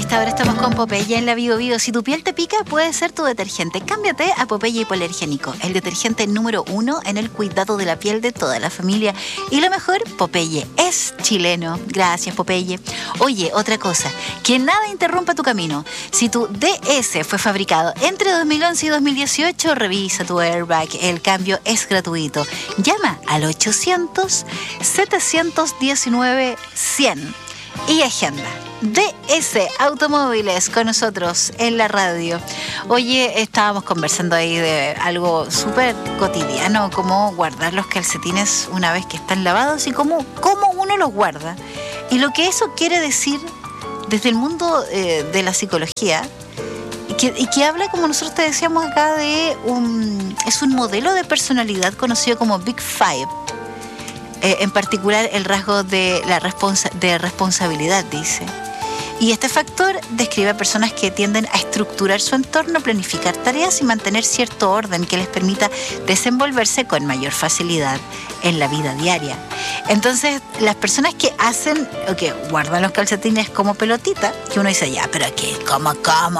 esta hora estamos con Popeye en la Bio Bio. Si tu piel te pica, puede ser tu detergente. Cámbiate a Popeye Hipoalergénico, el detergente número 1 en el cuidado de la piel de toda la familia. Y lo mejor, Popeye es chileno. Gracias, Popeye. Oye, otra cosa, que nada interrumpa tu camino. Si tu DS fue fabricado entre 2011 y 2018, revisa tu airbag. El cambio es gratuito. Llama al 800-719-100 y agenda. DS Automóviles con nosotros en la radio. Oye, estábamos conversando ahí de algo súper cotidiano, como guardar los calcetines una vez que están lavados y cómo uno los guarda. Y lo que eso quiere decir desde el mundo de la psicología, y que habla, como nosotros te decíamos acá, es un modelo de personalidad conocido como Big Five. En particular el rasgo de responsabilidad, dice. Y este factor describe a personas que tienden a estructurar su entorno, planificar tareas y mantener cierto orden que les permita desenvolverse con mayor facilidad en la vida diaria. Entonces, las personas que hacen o que guardan los calcetines como pelotita, que uno dice, ya, pero ¿qué? ¿Cómo?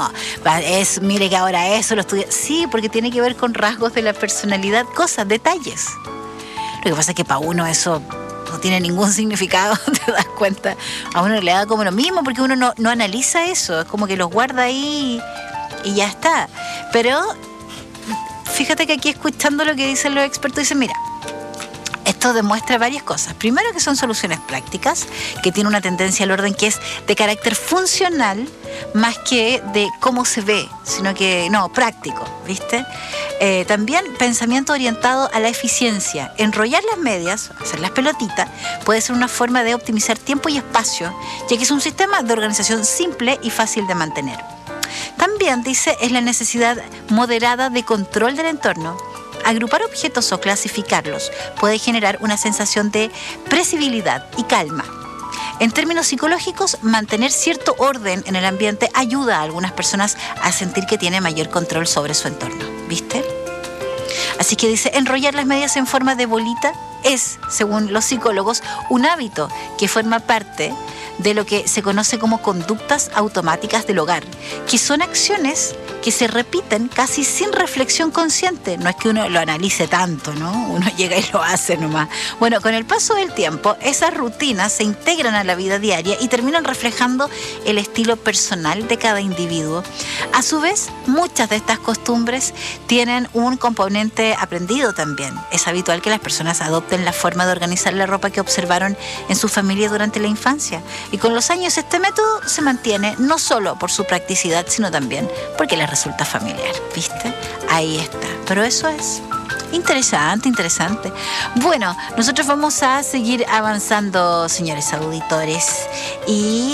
Mire que ahora eso lo estudia. Sí, porque tiene que ver con rasgos de la personalidad, cosas, detalles. Lo que pasa es que para uno eso no tiene ningún significado, te das cuenta. A uno le da como lo mismo porque uno no analiza eso, es como que los guarda ahí y ya está. Pero fíjate que aquí, escuchando lo que dicen los expertos, dicen, mira, esto demuestra varias cosas. Primero, que son soluciones prácticas, que tienen una tendencia al orden que es de carácter funcional más que de cómo se ve, sino que, práctico, ¿viste? También pensamiento orientado a la eficiencia. Enrollar las medias, hacer las pelotitas, puede ser una forma de optimizar tiempo y espacio, ya que es un sistema de organización simple y fácil de mantener. También, dice, es la necesidad moderada de control del entorno. Agrupar objetos o clasificarlos puede generar una sensación de previsibilidad y calma. En términos psicológicos, mantener cierto orden en el ambiente ayuda a algunas personas a sentir que tienen mayor control sobre su entorno, ¿viste? Así que dice, enrollar las medias en forma de bolita es, según los psicólogos, un hábito que forma parte de lo que se conoce como conductas automáticas del hogar, que son acciones que se repiten casi sin reflexión consciente. No es que uno lo analice tanto, ¿no? Uno llega y lo hace nomás. Bueno, con el paso del tiempo, esas rutinas se integran a la vida diaria y terminan reflejando el estilo personal de cada individuo. A su vez, muchas de estas costumbres tienen un componente aprendido también. Es habitual que las personas adopten la forma de organizar la ropa que observaron en su familia durante la infancia. Y con los años este método se mantiene no solo por su practicidad, sino también porque les resulta familiar, ¿viste? Ahí está. Pero eso es interesante. Bueno, nosotros vamos a seguir avanzando, señores auditores, y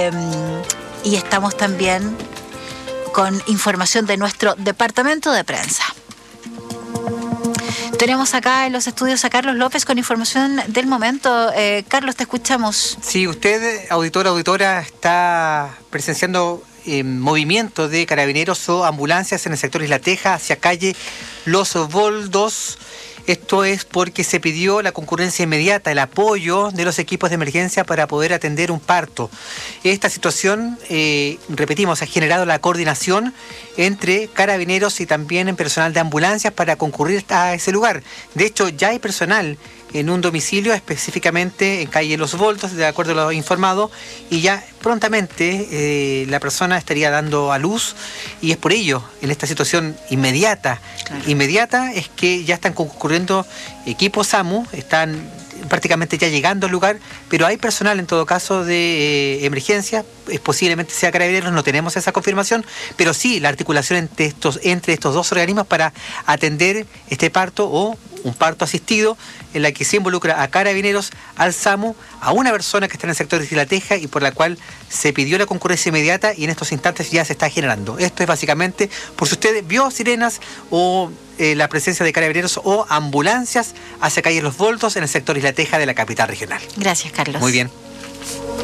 estamos también con información de nuestro departamento de prensa. Tenemos acá en los estudios a Carlos López con información del momento. Carlos, te escuchamos. Sí, usted, auditora, está presenciando movimiento de carabineros o ambulancias en el sector Isla Teja hacia calle Los Boldos. Esto es porque se pidió la concurrencia inmediata, el apoyo de los equipos de emergencia para poder atender un parto. Esta situación, repetimos, ha generado la coordinación entre carabineros y también en personal de ambulancias para concurrir a ese lugar. De hecho, ya hay personal en un domicilio, específicamente en calle Los Boldos, de acuerdo a lo informado, y ya prontamente la persona estaría dando a luz, y es por ello, en esta situación inmediata, es que ya están concurriendo equipos SAMU, están prácticamente ya llegando al lugar, pero hay personal en todo caso de emergencia, posiblemente sea carabineros, no tenemos esa confirmación, pero sí la articulación entre estos dos organismos para atender este parto o un parto asistido, en la que se involucra a carabineros, al SAMU, a una persona que está en el sector de Isla Teja y por la cual se pidió la concurrencia inmediata, y en estos instantes ya se está generando. Esto es básicamente, por si usted vio sirenas o la presencia de carabineros o ambulancias hacia calle Los Boldos en el sector Isla Teja de la capital regional. Gracias, Carlos. Muy bien.